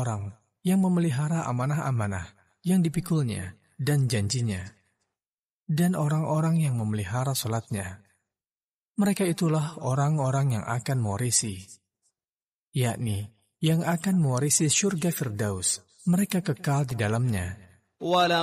orang yang memelihara amanah-amanah yang dipikulnya dan janjinya, dan orang-orang yang memelihara salatnya. Mereka itulah orang-orang yang akan mewarisi, yakni yang akan mewarisi syurga Firdaus. Mereka kekal di dalamnya.